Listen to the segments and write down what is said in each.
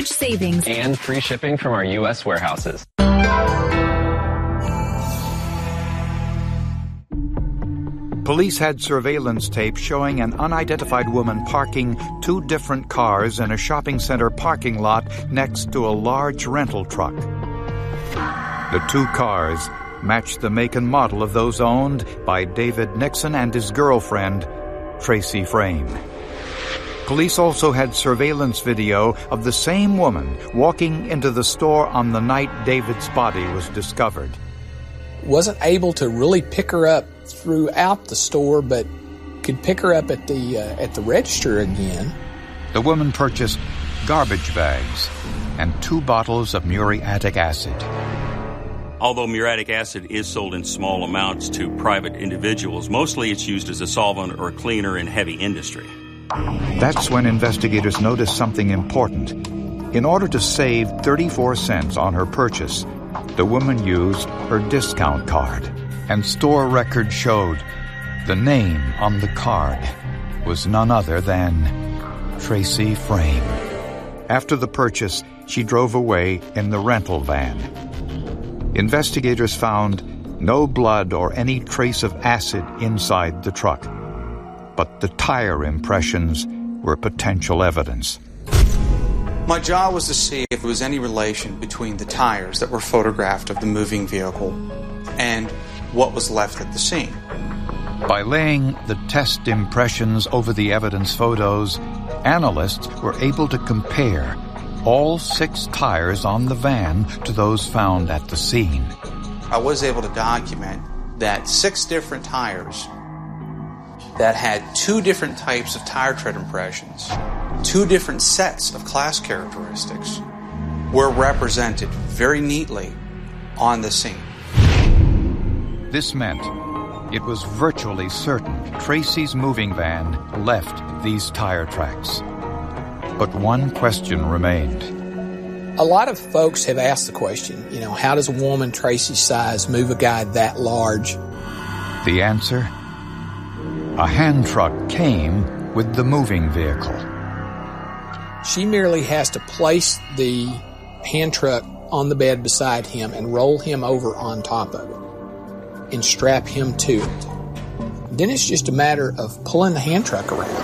huge savings and free shipping from our U.S. warehouses. Police had surveillance tape showing an unidentified woman parking two different cars in a shopping center parking lot next to a large rental truck. The two cars matched the make and model of those owned by David Nixon and his girlfriend, Tracy Frame. Police also had surveillance video of the same woman walking into the store on the night David's body was discovered. Wasn't able to really pick her up throughout the store, but could pick her up at the register again. The woman purchased garbage bags and 2 bottles of muriatic acid. Although muriatic acid is sold in small amounts to private individuals, mostly it's used as a solvent or a cleaner in heavy industry. That's when investigators noticed something important. In order to save 34 cents on her purchase, the woman used her discount card, and store records showed the name on the card was none other than Tracy Frame. After the purchase, she drove away in the rental van. Investigators found no blood or any trace of acid inside the truck, but the tire impressions were potential evidence. My job was to see if there was any relation between the tires that were photographed of the moving vehicle and what was left at the scene. By laying the test impressions over the evidence photos, analysts were able to compare all 6 tires on the van to those found at the scene. I was able to document that 6 different tires that had 2 different types of tire tread impressions, 2 different sets of class characteristics, were represented very neatly on the scene. This meant it was virtually certain Tracy's moving van left these tire tracks. But one question remained. A lot of folks have asked the question, how does a woman Tracy's size move a guy that large? The answer? A hand truck came with the moving vehicle. She merely has to place the hand truck on the bed beside him and roll him over on top of it and strap him to it. Then it's just a matter of pulling the hand truck around.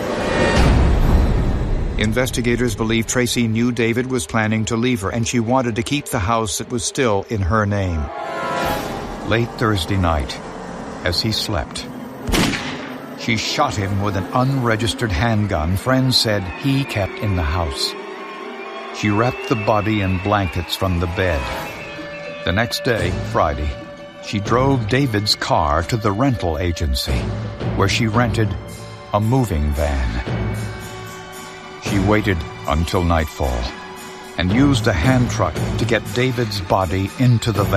Investigators believe Tracy knew David was planning to leave her, and she wanted to keep the house that was still in her name. Late Thursday night, as he slept, she shot him with an unregistered handgun friends said he kept in the house. She wrapped the body in blankets from the bed. The next day, Friday, she drove David's car to the rental agency, where she rented a moving van. She waited until nightfall and used a hand truck to get David's body into the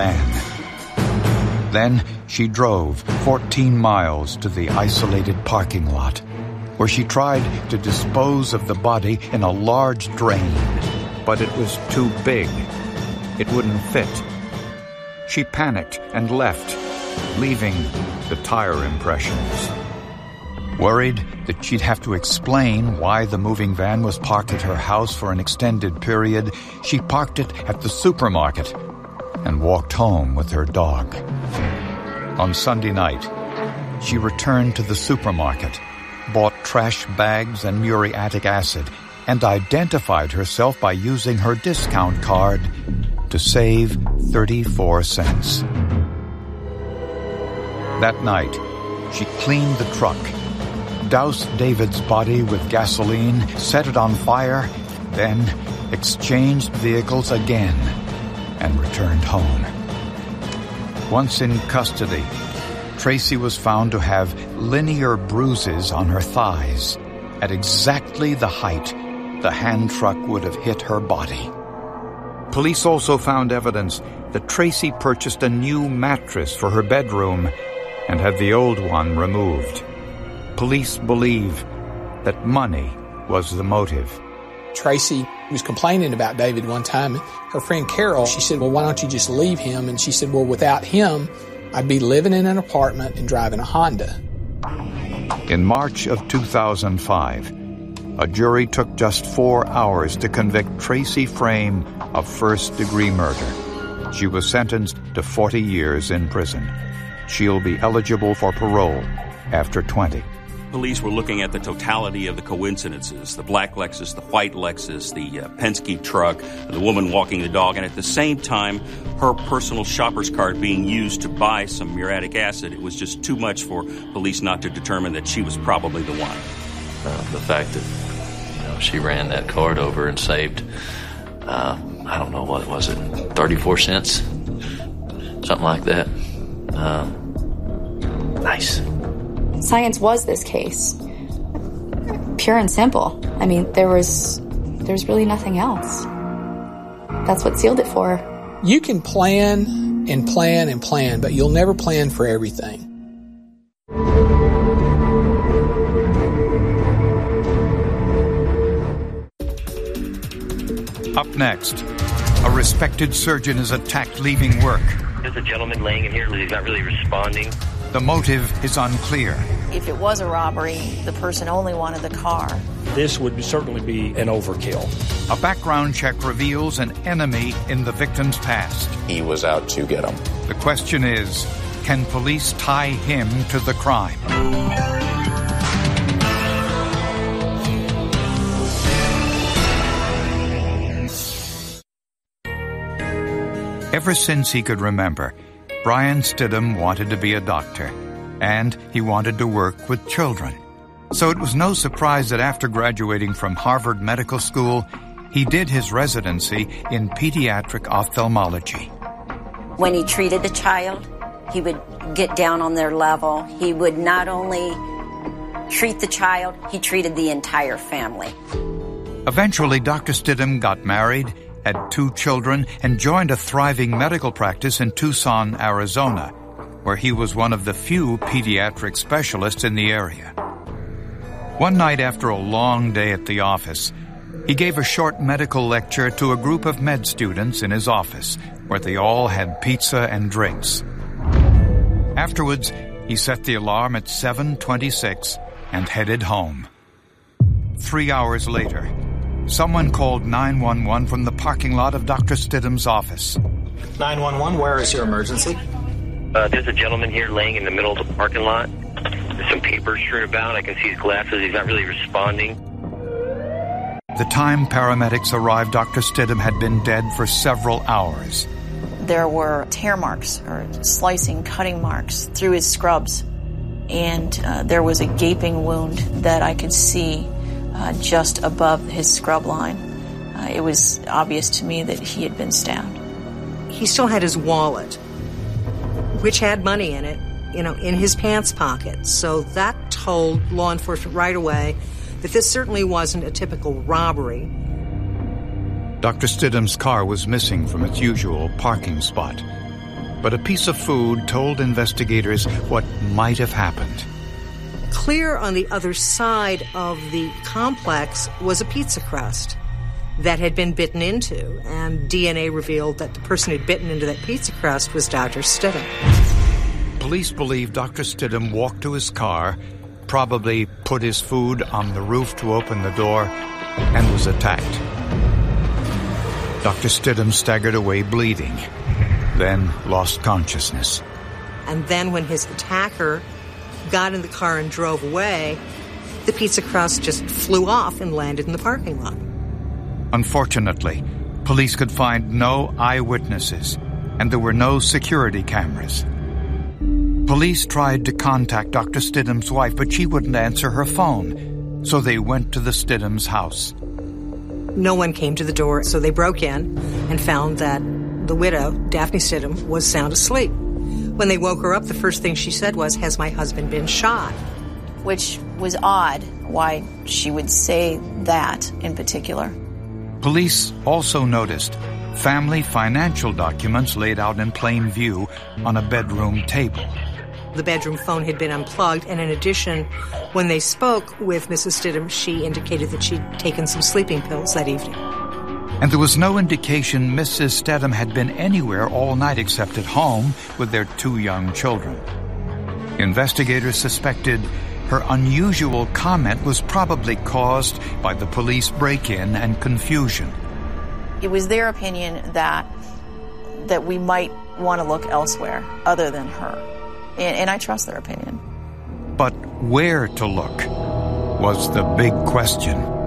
van. Then she drove 14 miles to the isolated parking lot, where she tried to dispose of the body in a large drain, but it was too big. It wouldn't fit. She panicked and left, leaving the tire impressions. Worried that she'd have to explain why the moving van was parked at her house for an extended period, she parked it at the supermarket and walked home with her dog. On Sunday night, she returned to the supermarket, bought trash bags and muriatic acid, and identified herself by using her discount card to save 34 cents. That night, she cleaned the truck, doused David's body with gasoline, set it on fire, then exchanged vehicles again and returned home. Once in custody, Tracy was found to have linear bruises on her thighs at exactly the height the hand truck would have hit her body. Police also found evidence that Tracy purchased a new mattress for her bedroom and had the old one removed. Police believe that money was the motive. Tracy was complaining about David one time. Her friend Carol, she said, well, why don't you just leave him? And she said, well, without him, I'd be living in an apartment and driving a Honda. In March of 2005, a jury took just 4 hours to convict Tracy Frame of first-degree murder. She was sentenced to 40 years in prison. She'll be eligible for parole after 20. Police were looking at the totality of the coincidences, the black Lexus, the white Lexus, the Penske truck, the woman walking the dog, and at the same time, her personal shopper's card being used to buy some muriatic acid. It was just too much for police not to determine that she was probably the one. The fact that she ran that card over and saved, I don't know, what was it, 34 cents? Something like that. Nice. Science was this case. Pure and simple. I mean, there's really nothing else. That's what sealed it for her. You can plan and plan and plan, but you'll never plan for everything. Up next, a respected surgeon is attacked leaving work. There's a gentleman laying in here. He's not really responding. The motive is unclear. If it was a robbery, the person only wanted the car. This would certainly be an overkill. A background check reveals an enemy in the victim's past. He was out to get him. The question is, can police tie him to the crime? Ever since he could remember, Brian Stidham wanted to be a doctor, and he wanted to work with children. So it was no surprise that after graduating from Harvard Medical School, he did his residency in pediatric ophthalmology. When he treated a child, he would get down on their level. He would not only treat the child, he treated the entire family. Eventually, Dr. Stidham got married, had 2 children, and joined a thriving medical practice in Tucson, Arizona, where he was one of the few pediatric specialists in the area. One night after a long day at the office, he gave a short medical lecture to a group of med students in his office, where they all had pizza and drinks. Afterwards, he set the alarm at 7:26 and headed home. 3 hours later, someone called 911 from the parking lot of Dr. Stidham's office. 911, where is your emergency? There's a gentleman here laying in the middle of the parking lot. There's some papers strewn about. I can see his glasses. He's not really responding. The time paramedics arrived, Dr. Stidham had been dead for several hours. There were tear marks or slicing, cutting marks through his scrubs. And there was a gaping wound that I could see just above his scrub line. It was obvious to me that he had been stabbed. He still had his wallet, which had money in it, in his pants pocket. So that told law enforcement right away that this certainly wasn't a typical robbery. Dr. Stidham's car was missing from its usual parking spot, but a piece of food told investigators what might have happened. Clear on the other side of the complex was a pizza crust that had been bitten into, and DNA revealed that the person who'd bitten into that pizza crust was Dr. Stidham. Police believe Dr. Stidham walked to his car, probably put his food on the roof to open the door, and was attacked. Dr. Stidham staggered away bleeding, then lost consciousness. And then when his attacker got in the car and drove away, the pizza crust just flew off and landed in the parking lot. Unfortunately, police could find no eyewitnesses, and there were no security cameras. Police tried to contact Dr. Stidham's wife, but she wouldn't answer her phone, so they went to the Stidham's house. No one came to the door, so they broke in and found that the widow, Daphne Stidham, was sound asleep. When they woke her up, the first thing she said was, "Has my husband been shot?" Which was odd, why she would say that in particular. Police also noticed family financial documents laid out in plain view on a bedroom table. The bedroom phone had been unplugged, and in addition, when they spoke with Mrs. Stidham, she indicated that she'd taken some sleeping pills that evening. And there was no indication Mrs. Stidham had been anywhere all night except at home with their 2 young children. Investigators suspected her unusual comment was probably caused by the police break-in and confusion. It was their opinion that we might want to look elsewhere other than her. And I trust their opinion. But where to look was the big question.